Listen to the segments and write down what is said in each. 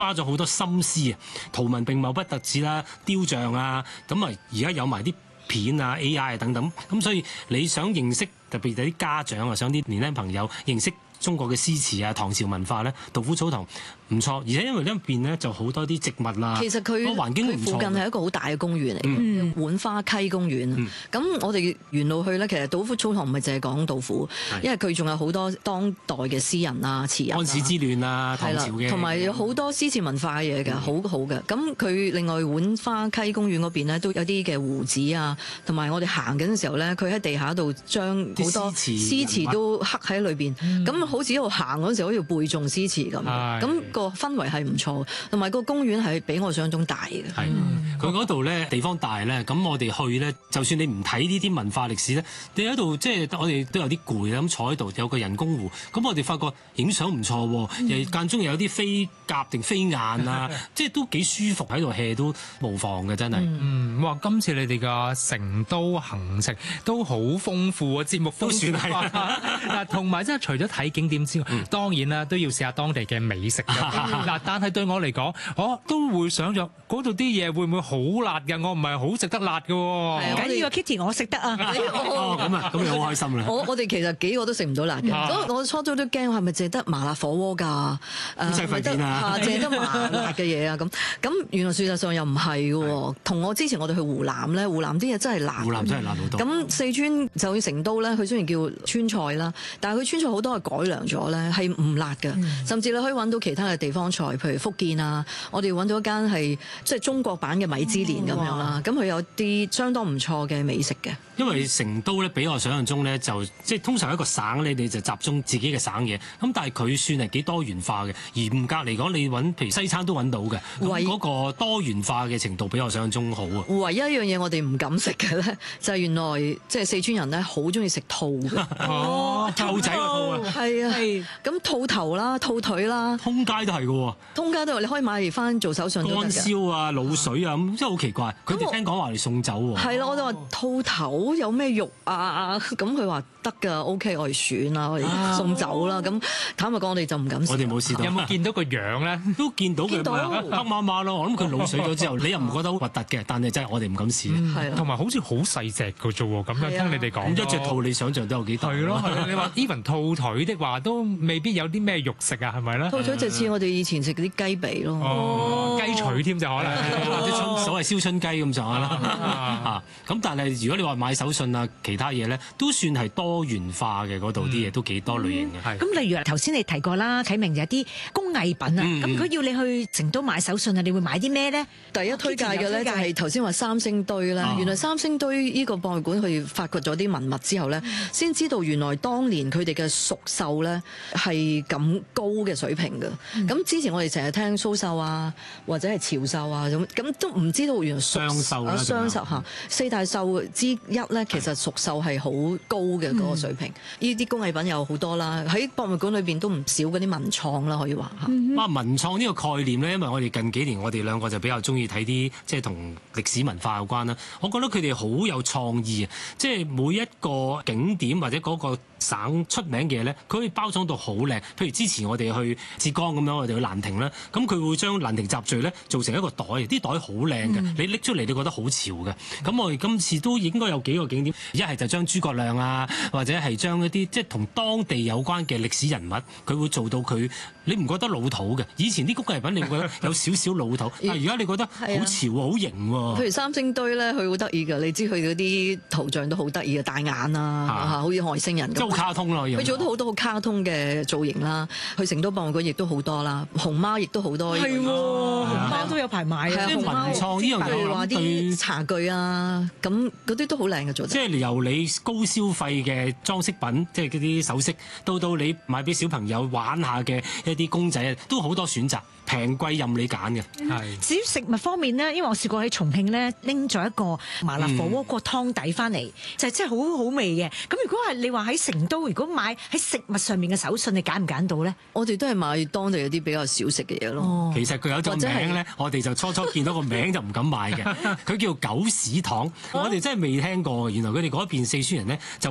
花咗好多心思啊，圖文並茂不特止啦，雕像啊，咁啊而家有埋啲片啊 AI 啊等等，咁所以你想認識特別係啲家長啊，想啲年輕朋友認識中國嘅詩詞啊、唐朝文化咧，杜甫草堂唔錯，而且因為呢一邊咧就好多啲植物啦， 其實佢環境唔錯， 附近係一個好大嘅公園嚟嘅，浣花溪公園。咁我哋沿路去咧，其實杜甫草堂唔係淨係講杜甫，因為佢仲有好多當代嘅詩人啊、詞人啊， 安史之亂啊、唐朝嘅， 同埋有好多詩詞文化嘅嘢㗎，好好嘅。咁佢另外浣花溪公園嗰邊咧都有啲嘅胡子啊，同埋我哋行緊嘅時候咧，佢喺地下度將好多詩詞都刻喺裏邊，咁好似一路行嗰陣時好似背誦詩詞咁。咁個氛圍係唔錯，同埋個公園係比我想像中大嘅。 係，佢嗰度咧地方大咧，咁我哋去咧，就算你唔睇呢啲文化歷史咧，你喺度即係我哋都有啲攰啦，咁坐喺度有個人工湖，咁我哋發覺影相唔錯喎，又間中又有啲飛鴿定飛雁啊，即係都幾舒服喺度 hea 都無妨嘅，真係。 哇！今次你哋嘅成都行程都好豐富啊，節目都算係嗱，同埋即係除咗睇景點之外，當然啦都要試下當地嘅美食嗱，但係對我嚟講，我都會想像嗰度啲嘢會唔會好辣㗎？我唔係好食得辣㗎喎。 唔緊要啊 ，Kitty， 我食得啊。 咁你好開心啦。 我哋其實幾個都食唔到辣嘅，我初初都驚係咪淨係得麻辣火鍋㗎？ 西飯店啊， 淨係得麻辣嘅嘢啊咁原來事實上又唔係喎。同我之前我哋去湖南咧，湖南啲嘢真係辣。 湖南真係辣好多。 咁四川就去成都咧，佢雖然叫川菜啦，但係佢川菜好多係改良咗咧，係唔辣嘅。甚至你可以揾到其他嘅地方菜，譬如福建啊，我哋揾到一間係即係中國版嘅米芝蓮咁樣啦。咁佢有啲相當唔錯嘅美食嘅。 因為成都咧，比我想象中咧，就即係通常一個省咧，你就集中自己嘅省嘢。咁但係佢算係幾多元化嘅。嚴格嚟講，你揾譬如西餐都揾到嘅。咁嗰個多元化嘅程度比我想象中好啊。 唯一一樣嘢我哋唔敢食嘅咧，就係原來即係四川人咧好中意食兔嘅。 兔仔個兔啊！ 係啊，咁兔頭啦、兔腿啦， 通街都係嘅喎。 通街都係，你可以買嚟翻做手信都得嘅。乾燒啊、滷水啊，咁真係好奇怪。佢哋聽講話嚟送酒喎。 係咯，我哋話兔頭有咩肉啊？咁佢話得㗎 ，OK， 我哋選啦，我哋送酒啦。咁坦白講，我哋就唔敢食。 我哋冇試到。 有冇見到個樣咧？ 都見到佢黑麻麻咯。我諗佢滷水咗之後，你又唔覺得好核突嘅，但係真係我哋唔敢試。 同埋好似好細隻嘅啫喎，咁樣聽你哋講。 一隻兔你想象都有幾大？ 係咯，你話 even 兔腿的話，都未必有啲咩肉食啊，係咪咧？ 兔腿就似我哋以前食嗰啲雞髀咯， 雞腿添就可能， 所謂燒春雞咁上下啦。咁但係如果你話買手信啊，其他嘢咧，都算係多元化嘅，嗰度啲嘢都幾多類型嘅。 咁例如頭先你提過啦，啟明有啲工藝品啊，咁如果要你去成都買手信啊，你會買啲咩咧？ 第一推介嘅咧就係頭先話三星堆啦。原來三星堆呢個博物館佢發掘咗啲文物之後咧，先知道原來當年佢哋嘅蜀繡咧係咁高嘅水平嘅。咁之前我哋成日聽蘇繡啊，或者係潮繡啊咁都唔知道原來雙繡啦， 雙繡嚇四大繡之一咧，其實蜀繡係好高嘅嗰個水平。呢啲工藝品有好多啦，喺博物館裏邊都唔少嗰啲文創啦，可以話嚇。 文創呢個概念咧，因為我哋近幾年我哋兩個就比較中意睇啲即係同歷史文化有關啦。我覺得佢哋好有創意啊！即係每一個景點或者嗰個省出名嘅嘢咧，佢可以包裝到好靚。譬如之前我哋去浙江咁樣，我哋去蘭亭啦，咁佢會將蘭亭集序咧做成一個袋，啲袋好靚嘅，你拎出嚟你覺得好潮嘅。咁我哋今次都應該有幾個景點，一係就將諸葛亮啊，或者係將一啲即係同當地有關嘅歷史人物，佢會做到佢你唔覺得老土嘅。以前啲工藝品你會覺得有少少老土，但係而家你覺得好潮喎，好型喎。 譬如三星堆咧，佢好得意㗎，你知佢嗰啲圖像都好得意嘅，大眼啊，好似外星人咁。 即係好卡通咯， 佢做到好多好卡通嘅造型啦。去成都博物館亦都好多啦，熊貓亦都好多。 係喎，熊貓都有排買啊。 即係文創呢樣嘢， 譬如話啲茶具啊，咁嗰啲都好靚嘅做得。 即係由你高消費嘅裝飾品，即係嗰啲首飾，到你買俾小朋友玩下嘅一啲公仔啊，都好多選擇，平貴任你揀嘅。 係。 至於食物方面咧，因為我試過喺重慶咧拎咗一個麻辣火鍋個湯底翻嚟，就係真係好好味嘅。咁如果係你話喺成都，如果買喺食物上面嘅手信，你揀唔揀到咧？ 我哋都係買當地有啲比較少食嘅嘢咯。 其實佢有種名咧，我哋就初見到個名就唔敢買嘅。佢叫狗屎糖，我哋真係未聽過。原來佢哋嗰邊四川人咧就話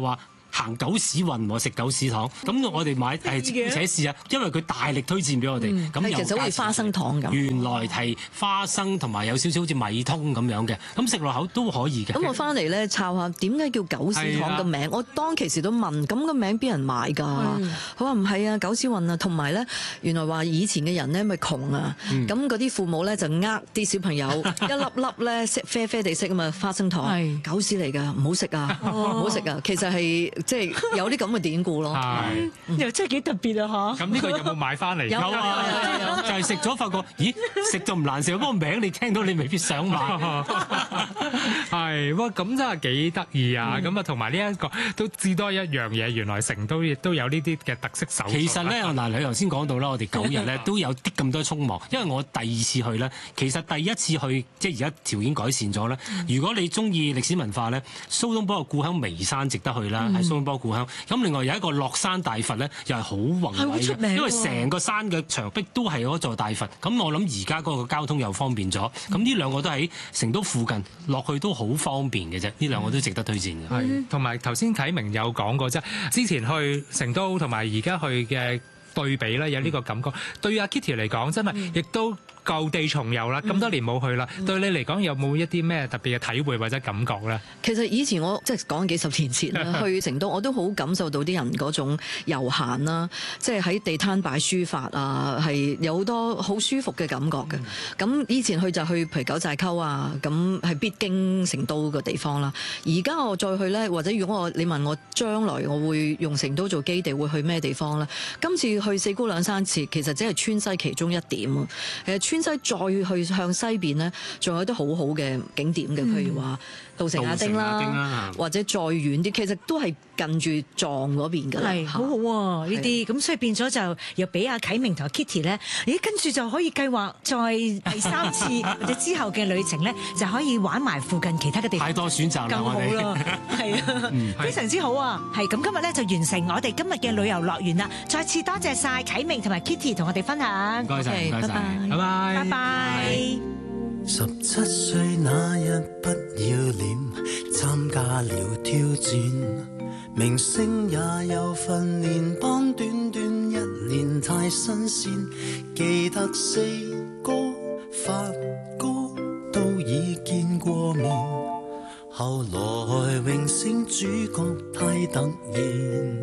行狗屎運喎，食狗屎糖。咁我哋買且試下，因為佢大力推薦俾我哋。咁其實好似花生糖咁。 原來係花生同埋有少少好似米通咁樣嘅，咁食落口都可以嘅。 咁我翻嚟咧抄下點解叫狗屎糖嘅名，我當其時都問，咁個名邊人買㗎？佢話唔係啊，狗屎運啊，同埋咧原來話以前嘅人咧咪窮啊，咁嗰啲父母咧就呃啲小朋友一粒粒咧色啡啡地色啊嘛，花生糖狗屎嚟㗎，唔好食啊，唔好食啊。其實係即係有啲咁嘅典故咯。 又真係幾特別啊嚇！ 咁呢個有冇買翻嚟？ 有啊，就係食咗發覺，咦，食就唔難食，不過名你聽到你未必想買。 係，哇，咁真係幾得意啊！咁啊，同埋呢一個都知多一樣嘢，原來成都亦都有呢啲嘅特色手作。 其實咧，嗱，你頭先講到啦，我哋9日咧都有啲咁多匆忙，因為我第2次去咧，其實第1次去即係而家條件改善咗咧。如果你中意歷史文化咧，蘇東坡嘅故鄉眉山值得去啦，喺蘇東坡故鄉。咁另外有一個樂山大佛咧，又係好宏偉嘅，因為成個山嘅牆壁都係嗰座大佛。咁我諗而家嗰個交通又方便咗，咁呢兩個都喺成都附近，落去都好方便嘅啫。呢兩個都值得推薦嘅。 係，同埋頭先啟明有講過啫，之前去成都同埋而家去嘅對比咧，有呢個感覺。對阿 Kitty 嚟講，真係亦都舊地重遊啦，咁多年冇去啦。對你嚟講，有冇一啲咩特別嘅體會或者感覺咧？ 其實以前我即係講幾十年前啦，去成都我都好感受到啲人嗰種悠閒啦，即係喺地攤擺書法啊，係有好多好舒服嘅感覺嘅。咁以前去就去譬如九寨溝啊，咁係必經成都嘅地方啦。而家我再去咧，或者如果你問我將來我會用成都做基地，會去咩地方咧？今次去四姑娘山寺，其實只係川西其中一點啊。川西再去向西邊咧，仲有啲好好嘅景點嘅，譬如話稻城亞丁啦，或者再遠啲，其實都係近住藏嗰邊㗎啦。 係好好喎呢啲，咁所以變咗就又俾阿啟明同阿 Kitty 咧，咦跟住就可以計劃再第3次或者之後嘅旅程咧，就可以玩埋附近其他嘅地方。 太多選擇啦， 更好啦，係啊，非常之好啊！係咁，今日咧就完成我哋今日嘅旅遊樂園啦。再次多謝晒啟明同埋 Kitty 同我哋分享。 唔該晒，唔該晒， 拜拜。 拜拜。 17歲那日不要臉，參加了挑戰，明星也有訓練班，短短1年太新鮮，記得4哥發哥都已見過面，後來榮升主角太突然。